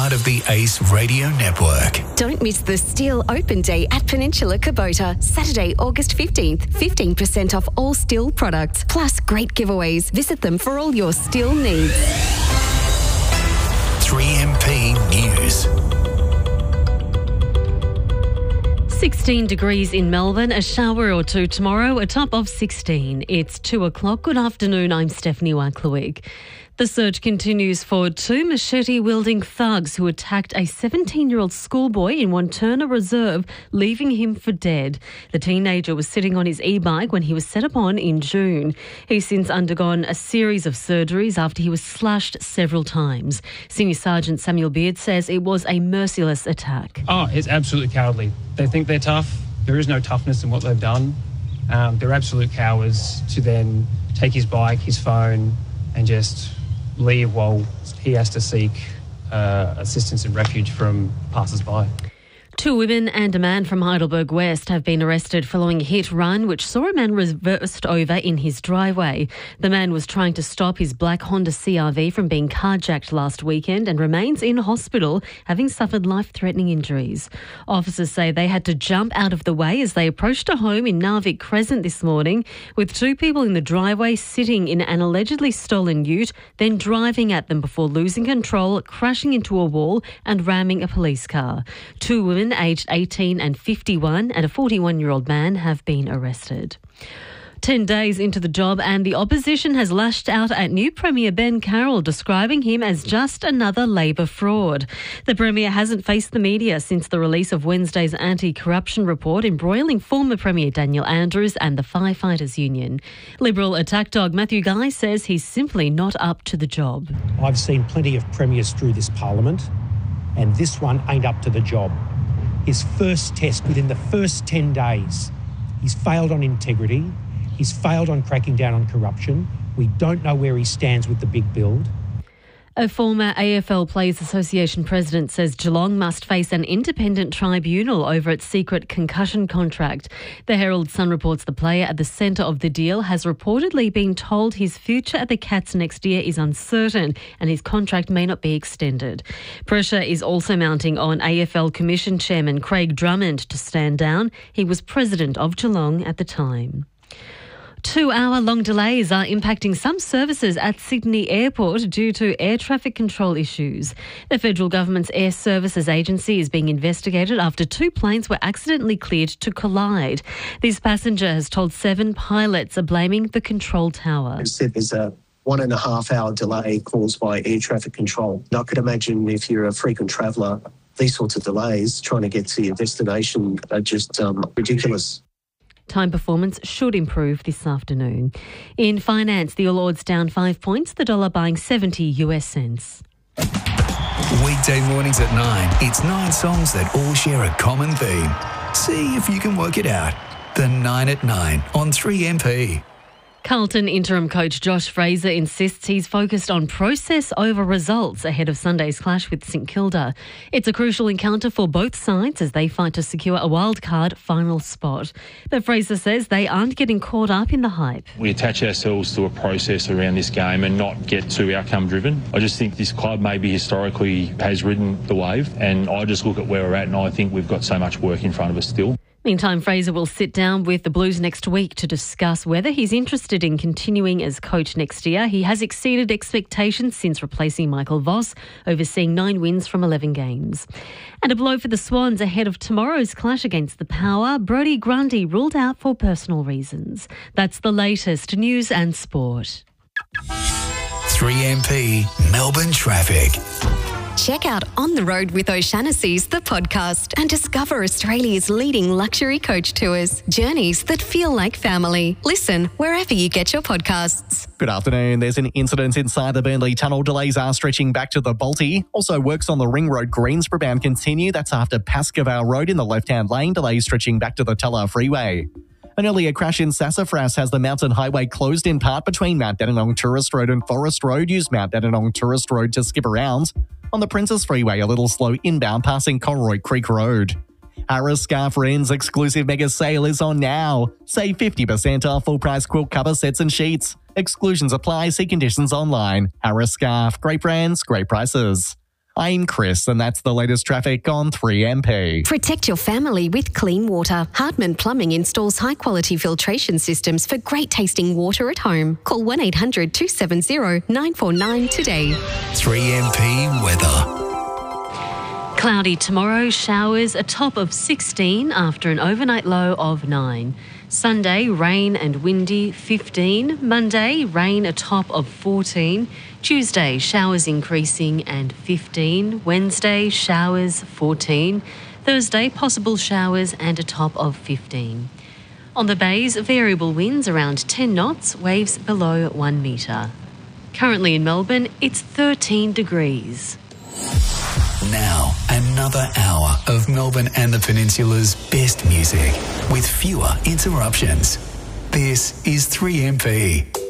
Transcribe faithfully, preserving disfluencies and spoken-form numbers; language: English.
part of the Ace Radio Network. Don't miss the Steel Open Day at Peninsula Kubota, Saturday, August fifteenth. fifteen percent off all steel products, plus great giveaways. Visit them for all your steel needs. three M P News. sixteen degrees in Melbourne, a shower or two tomorrow, a top of sixteen. It's two o'clock. Good afternoon, I'm Stephanie Waklewig. The search continues for two machete-wielding thugs who attacked a seventeen-year-old schoolboy in Wantirna Reserve, leaving him for dead. The teenager was sitting on his e-bike when he was set upon in June. He's since undergone a series of surgeries after he was slashed several times. Senior Sergeant Samuel Beard says it was a merciless attack. Oh, it's absolutely cowardly. They think they're tough. There is no toughness in what they've done. Um, they're absolute cowards to then take his bike, his phone, and just leave while he has to seek uh, assistance and refuge from passers-by. Two women and a man from Heidelberg West have been arrested following a hit-run which saw a man reversed over in his driveway. The man was trying to stop his black Honda C R V from being carjacked last weekend and remains in hospital, having suffered life-threatening injuries. Officers say they had to jump out of the way as they approached a home in Narvik Crescent this morning, with two people in the driveway sitting in an allegedly stolen ute, then driving at them before losing control, crashing into a wall and ramming a police car. Two women aged eighteen and fifty-one and a forty-one-year-old man have been arrested. Ten days into the job and the opposition has lashed out at new Premier Ben Carroll, describing him as just another Labor fraud. The Premier hasn't faced the media since the release of Wednesday's anti-corruption report embroiling former Premier Daniel Andrews and the Firefighters Union. Liberal attack dog Matthew Guy says he's simply not up to the job. I've seen plenty of premiers through this parliament, and this one ain't up to the job. His first test within the first ten days, he's failed on integrity, he's failed on cracking down on corruption. We don't know where he stands with the big build. A former A F L Players Association president says Geelong must face an independent tribunal over its secret concussion contract. The Herald Sun reports the player at the centre of the deal has reportedly been told his future at the Cats next year is uncertain and his contract may not be extended. Pressure is also mounting on A F L Commission Chairman Craig Drummond to stand down. He was president of Geelong at the time. Two-hour-long delays are impacting some services at Sydney Airport due to air traffic control issues. The federal government's Air Services Agency is being investigated after two planes were accidentally cleared to collide. This passenger has told Seven pilots are blaming the control tower. There's a one and a half hour delay caused by air traffic control. I could imagine if you're a frequent traveller, these sorts of delays trying to get to your destination are just um, ridiculous. Time performance should improve this afternoon. In finance, the All Ords down five points, the dollar buying seventy US cents. Weekday mornings at nine, it's nine songs that all share a common theme. See if you can work it out. The nine at nine on three M P. Carlton interim coach Josh Fraser insists he's focused on process over results ahead of Sunday's clash with St Kilda. It's a crucial encounter for both sides as they fight to secure a wildcard final spot. But Fraser says they aren't getting caught up in the hype. We attach ourselves to a process around this game and not get too outcome driven. I just think this club maybe historically has ridden the wave, and I just look at where we're at and I think we've got so much work in front of us still. Meantime, Fraser will sit down with the Blues next week to discuss whether he's interested in continuing as coach next year. He has exceeded expectations since replacing Michael Voss, overseeing nine wins from eleven games. And a blow for the Swans ahead of tomorrow's clash against the Power. Brodie Grundy ruled out for personal reasons. That's the latest news and sport. three M P Melbourne traffic. Check out On the Road with O'Shanassy's, the podcast, and discover Australia's leading luxury coach tours. Journeys that feel like family. Listen wherever you get your podcasts. Good afternoon. There's an incident inside the Burnley Tunnel. Delays are stretching back to the Balti. Also, works on the Ring Road Greensboro bound continue. That's after Pascoe Road in the left-hand lane. Delays stretching back to the Teller Freeway. An earlier crash in Sassafras has the Mountain Highway closed in part between Mount Dandenong Tourist Road and Forest Road. Use Mount Dandenong Tourist Road to skip around. On the Princess Freeway, a little slow inbound passing Colroy Creek Road. Harris Scarf Wren's exclusive mega sale is on now. Save fifty percent off full price quilt cover sets and sheets. Exclusions apply. See conditions online. Harris Scarf. Great brands, great prices. I'm Chris, and that's the latest traffic on three M P. Protect your family with clean water. Hardman Plumbing installs high-quality filtration systems for great-tasting water at home. Call one eight hundred two seven zero nine four nine today. three M P weather. Cloudy tomorrow, showers, a top of sixteen after an overnight low of nine. Sunday, rain and windy, fifteen. Monday, rain, a top of fourteen. Tuesday, showers increasing and fifteen. Wednesday, showers, fourteen. Thursday, possible showers and a top of fifteen. On the bays, variable winds around ten knots, waves below one metre. Currently in Melbourne, it's thirteen degrees. Now, another hour of Melbourne and the Peninsula's best music with fewer interruptions. This is three M P.